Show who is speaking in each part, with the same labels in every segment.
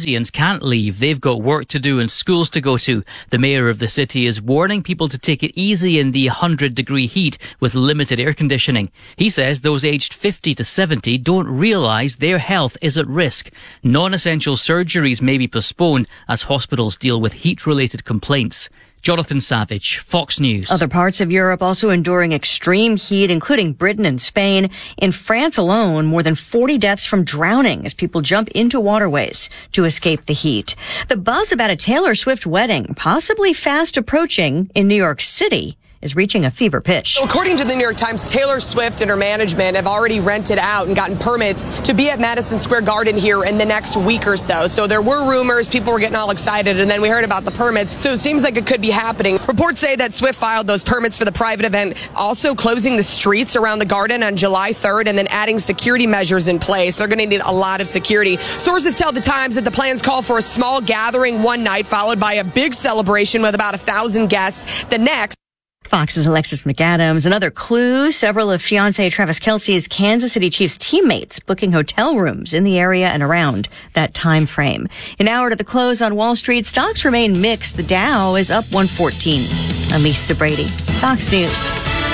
Speaker 1: Parisians can't leave. They've got work to do and schools to go to. The mayor of the city is warning people to take it easy in the 100-degree heat with limited air conditioning. He says those aged 50 to 70 don't realise their health is at risk. Non-essential surgeries may be postponed as hospitals deal with heat-related complaints. Jonathan Savage, Fox News.
Speaker 2: Other parts of Europe also enduring extreme heat, including Britain and Spain. In France alone, more than 40 deaths from drowning as people jump into waterways to escape the heat. The buzz about a Taylor Swift wedding, possibly fast approaching in New York City, is reaching a fever pitch.
Speaker 3: So according to the New York Times, Taylor Swift and her management have already rented out and gotten permits to be at Madison Square Garden here in the next week or so. So there were rumors, people were getting all excited, and then we heard about the permits. So it seems like it could be happening. Reports say that Swift filed those permits for the private event, also closing the streets around the garden on July 3rd and then adding security measures in place. They're going to need a lot of security. Sources tell the Times that the plans call for a small gathering one night, followed by a big celebration with about 1,000 guests the next.
Speaker 2: Fox's Alexis McAdams. Another clue, several of fiancé Travis Kelce's Kansas City Chiefs teammates booking hotel rooms in the area and around that time frame. An hour to the close on Wall Street, stocks remain mixed. The Dow is up 114. I'm Lisa Brady, Fox News.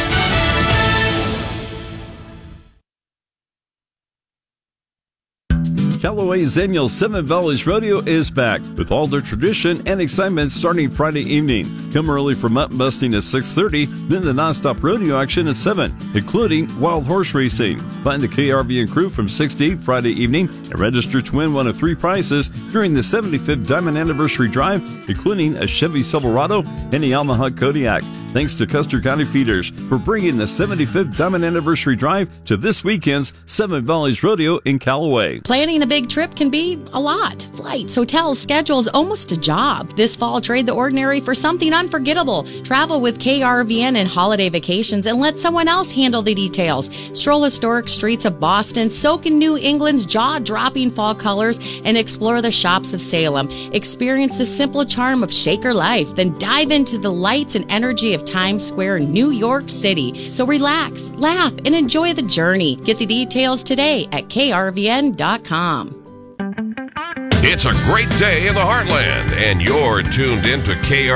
Speaker 4: Callaway's annual Seven Valleys Rodeo is back with all their tradition and excitement starting Friday evening. Come early for mutton busting at 6:30, then the nonstop rodeo action at 7, including wild horse racing. Find the KRVN crew from 6 to 8 Friday evening and register to win one of 3 prizes during the 75th Diamond Anniversary Drive, including a Chevy Silverado and a Yamaha Kodiak. Thanks to Custer County Feeders for bringing the 75th Diamond Anniversary Drive to this weekend's Seven Valleys Rodeo in Callaway.
Speaker 5: Planning a big trip can be a lot. Flights, hotels, schedules, almost a job. This fall, trade the ordinary for something unforgettable. Travel with KRVN and holiday vacations and let someone else handle the details. Stroll historic streets of Boston, soak in New England's jaw-dropping fall colors, and explore the shops of Salem. Experience the simple charm of Shaker life, then dive into the lights and energy of Times Square, New York City. So relax, laugh, and enjoy the journey. Get the details today at krvn.com.
Speaker 6: It's a great day in the Heartland, and you're tuned into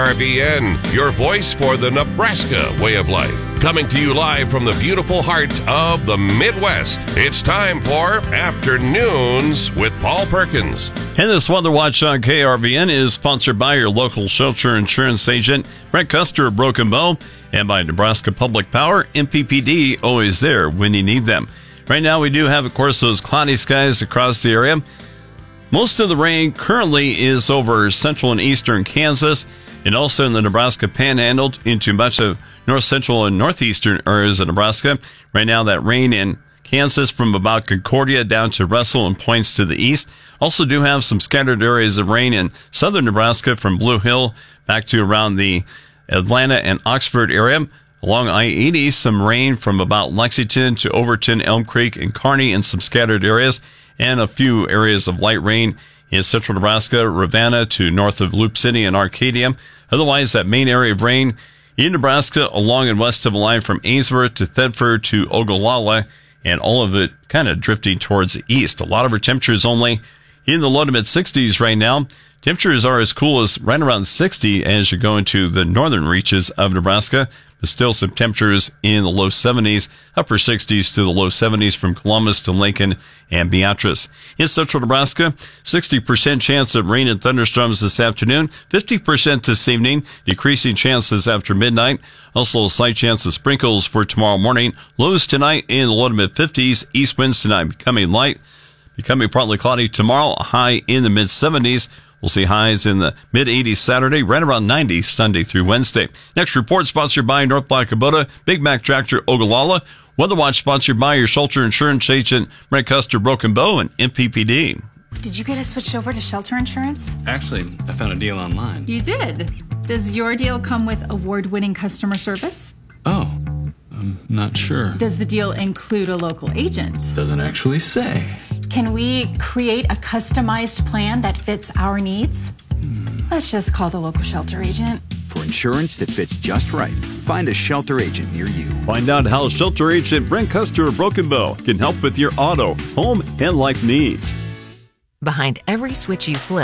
Speaker 6: KRVN, your voice for the Nebraska way of life. Coming to you live from the beautiful heart of the Midwest. It's time for Afternoons with Paul Perkins.
Speaker 4: And this Weather Watch on KRVN is sponsored by your local shelter insurance agent, Brent Custer of Broken Bow, and by Nebraska Public Power, MPPD, always there when you need them. Right now we do have, of course, those cloudy skies across the area. Most of the rain currently is over central and eastern Kansas and also in the Nebraska Panhandle into much of north central and northeastern areas of Nebraska. Right now that rain in Kansas from about Concordia down to Russell and points to the east. Also do have some scattered areas of rain in southern Nebraska from Blue Hill back to around the Atlanta and Oxford area. Along I-80, some rain from about Lexington to Overton, Elm Creek, and Kearney in some scattered areas, and a few areas of light rain in central Nebraska, Ravenna to north of Loop City and Arcadia. Otherwise, that main area of rain in Nebraska along and west of the line from Ainsworth to Thedford to Ogallala, and all of it kind of drifting towards the east. A lot of our temperatures only in the low to mid 60s right now. Temperatures are as cool as right around 60 as you go into the northern reaches of Nebraska, but still some temperatures in the low 70s, upper 60s to the low 70s from Columbus to Lincoln and Beatrice. In central Nebraska, 60% chance of rain and thunderstorms this afternoon, 50% this evening, decreasing chances after midnight. Also a slight chance of sprinkles for tomorrow morning. Lows tonight in the low to mid 50s, east winds tonight becoming light, becoming partly cloudy tomorrow, a high in the mid 70s. We'll see highs in the mid-80s Saturday, right around 90 Sunday through Wednesday. Next report sponsored by North Black Kubota, Big Mac Tractor, Ogallala. Weather Watch sponsored by your shelter insurance agent, Brent Custer, Broken Bow, and MPPD.
Speaker 7: Did you get us switched over to shelter insurance?
Speaker 8: Actually, I found a deal online.
Speaker 7: You did? Does your deal come with award-winning customer service?
Speaker 8: Oh, I'm not sure.
Speaker 7: Does the deal include a local agent?
Speaker 8: Doesn't actually say.
Speaker 7: Can we create a customized plan that fits our needs? Let's just call the local shelter agent.
Speaker 9: For insurance that fits just right, find a shelter agent near you.
Speaker 4: Find out how shelter agent Brent Custer of Broken Bow can help with your auto, home, and life needs.
Speaker 10: Behind every switch you flip,